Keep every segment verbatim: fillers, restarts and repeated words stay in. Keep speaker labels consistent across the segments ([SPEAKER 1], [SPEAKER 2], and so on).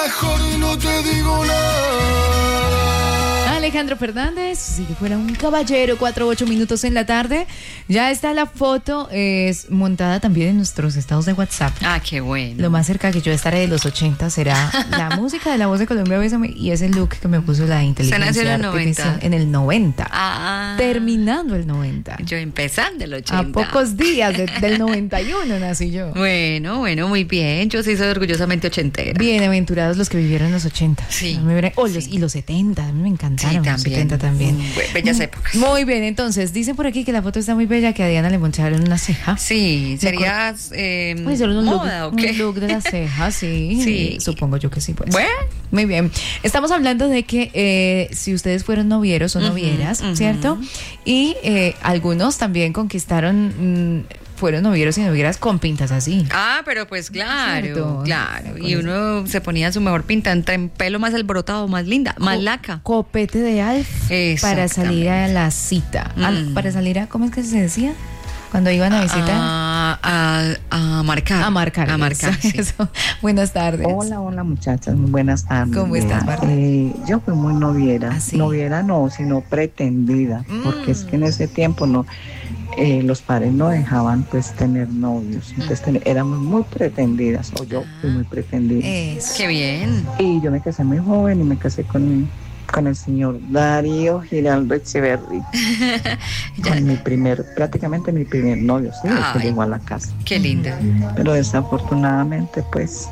[SPEAKER 1] mejor no te digo nada.
[SPEAKER 2] Alejandro Fernández, si que fuera un caballero, cuatro, ocho minutos en la tarde. Ya está la foto, es montada también en nuestros estados de WhatsApp.
[SPEAKER 3] Ah, qué bueno.
[SPEAKER 2] Lo más cerca que yo estaré de los ochenta será la música de La Voz de Colombia, Bésame, y ese look que me puso la inteligencia
[SPEAKER 3] Se nació en el
[SPEAKER 2] artificial
[SPEAKER 3] noventa.
[SPEAKER 2] en el noventa.
[SPEAKER 3] Ah,
[SPEAKER 2] Terminando el noventa.
[SPEAKER 3] yo empezando el ochenta.
[SPEAKER 2] A pocos días de- del noventa y uno nací yo.
[SPEAKER 3] Bueno, bueno, muy bien. Yo sí soy orgullosamente ochentera.
[SPEAKER 2] Bienaventurados los que vivieron los ochenta.
[SPEAKER 3] Sí,
[SPEAKER 2] A mí me- oh, los-
[SPEAKER 3] sí.
[SPEAKER 2] y los setenta, a mí me encantaron.
[SPEAKER 3] Sí,
[SPEAKER 2] los
[SPEAKER 3] también.
[SPEAKER 2] setenta también.
[SPEAKER 3] Mm, be- bellas épocas.
[SPEAKER 2] Muy bien, entonces, dicen por aquí que la foto está muy bella, que a Diana le montaron una ceja.
[SPEAKER 3] Sí, sería eh,
[SPEAKER 2] Puede ser un look,
[SPEAKER 3] moda o qué.
[SPEAKER 2] un look de la ceja, sí.
[SPEAKER 3] Sí.
[SPEAKER 2] Supongo yo que sí, pues.
[SPEAKER 3] Bueno.
[SPEAKER 2] Muy bien. Estamos hablando de que eh, si ustedes fueron novieros o
[SPEAKER 3] Ujú,
[SPEAKER 2] novieras,
[SPEAKER 3] ujú.
[SPEAKER 2] ¿cierto? Y eh, algunos también conquistaron, mm, fueron novieros y novieras con pintas así.
[SPEAKER 3] Ah, pero pues claro,
[SPEAKER 2] Cierto.
[SPEAKER 3] claro.
[SPEAKER 2] Con
[SPEAKER 3] Y
[SPEAKER 2] eso.
[SPEAKER 3] uno se ponía su mejor pinta, entre en pelo más alborotado, más linda, más
[SPEAKER 2] Co-
[SPEAKER 3] laca.
[SPEAKER 2] Copete de Alf para salir a la cita. Ah,
[SPEAKER 3] Mm.
[SPEAKER 2] para salir a, ¿cómo es que se decía? Cuando iban a visitar.
[SPEAKER 3] A, a, a marcar.
[SPEAKER 2] A marcar.
[SPEAKER 3] A marcar,
[SPEAKER 2] eso,
[SPEAKER 3] sí.
[SPEAKER 2] eso. Buenas tardes.
[SPEAKER 4] Hola, hola muchachas, muy buenas tardes.
[SPEAKER 2] ¿Cómo estás,
[SPEAKER 4] Mira,
[SPEAKER 2] Marta?
[SPEAKER 4] eh, yo fui muy noviera,
[SPEAKER 2] ¿Ah, sí?
[SPEAKER 4] noviera no, sino pretendida,
[SPEAKER 2] Mm.
[SPEAKER 4] porque es que en ese tiempo no, eh, los padres no dejaban pues tener novios, entonces ten- éramos muy pretendidas, o yo fui muy pretendida.
[SPEAKER 2] Eso.
[SPEAKER 3] Qué bien.
[SPEAKER 4] Y yo me casé muy joven y me casé con, con el señor Darío Giraldo Echeverry,
[SPEAKER 3] Ya,
[SPEAKER 4] con mi primer, prácticamente mi primer novio, sí, el
[SPEAKER 3] Ay.
[SPEAKER 4] que llegó a la casa.
[SPEAKER 3] qué linda.
[SPEAKER 4] Pero desafortunadamente pues,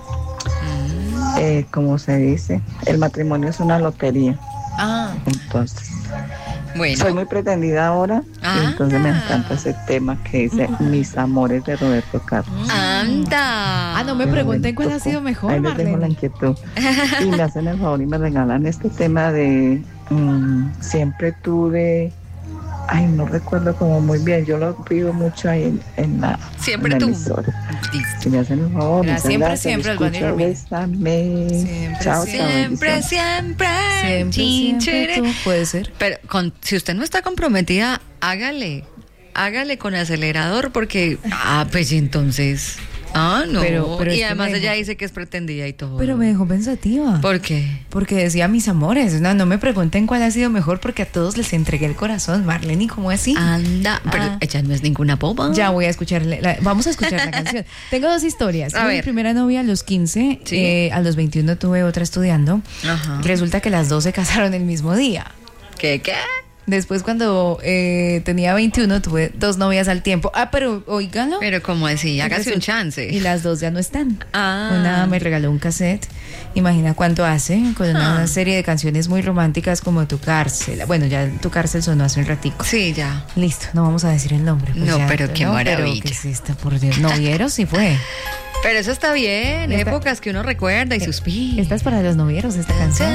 [SPEAKER 4] eh, como se dice, el matrimonio es una lotería.
[SPEAKER 2] Ah,
[SPEAKER 4] Entonces,
[SPEAKER 3] Bueno.
[SPEAKER 4] soy muy pretendida ahora,
[SPEAKER 3] Ah.
[SPEAKER 4] y entonces me encanta ese tema que dice Mis amores de Roberto Carlos.
[SPEAKER 3] Anda.
[SPEAKER 2] Ah, no me pregunten cuál ha sido mejor,
[SPEAKER 4] Ahí les dejo la
[SPEAKER 2] Marlene.
[SPEAKER 4] inquietud. Y me hacen el favor y me regalan este tema de mm, Siempre tuve. Ay, no recuerdo como muy bien. Yo lo pido mucho ahí en, en la,
[SPEAKER 3] Siempre
[SPEAKER 4] en la
[SPEAKER 3] tú.
[SPEAKER 4] emisora.
[SPEAKER 3] Listo.
[SPEAKER 4] Si me hacen el favor,
[SPEAKER 2] Gra-
[SPEAKER 4] muchas
[SPEAKER 2] siempre,
[SPEAKER 4] gracias.
[SPEAKER 2] siempre,
[SPEAKER 4] Escucho,
[SPEAKER 2] Albania Romero.
[SPEAKER 4] bésame.
[SPEAKER 2] Siempre,
[SPEAKER 4] Chao, chao,
[SPEAKER 3] Siempre,
[SPEAKER 4] bendiciones.
[SPEAKER 3] siempre.
[SPEAKER 2] siempre,
[SPEAKER 3] Chin,
[SPEAKER 2] siempre
[SPEAKER 3] chere.
[SPEAKER 2] tú. Puede ser.
[SPEAKER 3] Pero con, si usted no está comprometida, hágale. Hágale con acelerador porque. Ah, pues entonces. Ah, no.
[SPEAKER 2] Pero- pero es
[SPEAKER 3] y
[SPEAKER 2] que
[SPEAKER 3] además
[SPEAKER 2] me
[SPEAKER 3] ella
[SPEAKER 2] dejó-
[SPEAKER 3] dice que es pretendida y todo.
[SPEAKER 2] Pero me dejó pensativa.
[SPEAKER 3] ¿Por qué?
[SPEAKER 2] Porque decía mis amores. No, no me pregunten cuál ha sido mejor porque a todos les entregué el corazón. Marlene, ¿cómo así?
[SPEAKER 3] Anda. Pero
[SPEAKER 2] Ah.
[SPEAKER 3] ella no es ninguna boba.
[SPEAKER 2] Ya voy a escucharle. la- vamos a escuchar la canción. Tengo dos historias.
[SPEAKER 3] A
[SPEAKER 2] Tuve mi
[SPEAKER 3] ver.
[SPEAKER 2] primera novia a los quince.
[SPEAKER 3] Sí.
[SPEAKER 2] eh, a los veintiuno tuve otra estudiando.
[SPEAKER 3] Ajá.
[SPEAKER 2] Resulta que las dos se casaron el mismo día.
[SPEAKER 3] ¿Qué, qué?
[SPEAKER 2] Después, cuando eh, tenía veintiuno, tuve dos novias al tiempo. Ah, pero oíganlo.
[SPEAKER 3] Pero como así, hágase un
[SPEAKER 2] Resulta-
[SPEAKER 3] chance.
[SPEAKER 2] Y las dos ya no están.
[SPEAKER 3] Ah.
[SPEAKER 2] Una me regaló un cassette. Imagina cuánto hace, con una
[SPEAKER 3] Ah.
[SPEAKER 2] serie de canciones muy románticas como Tu Cárcel. Bueno, ya Tu Cárcel sonó hace un ratico.
[SPEAKER 3] Sí, ya.
[SPEAKER 2] Listo, no vamos a decir el nombre. pues
[SPEAKER 3] No,
[SPEAKER 2] ya,
[SPEAKER 3] pero qué maravilla.
[SPEAKER 2] Pero ¿qué es esto? Por Dios. Novieros sí fue.
[SPEAKER 3] Pero eso está bien,
[SPEAKER 2] Esta-
[SPEAKER 3] épocas que uno recuerda y suspira.
[SPEAKER 2] Esta es para los novieros, esta canción.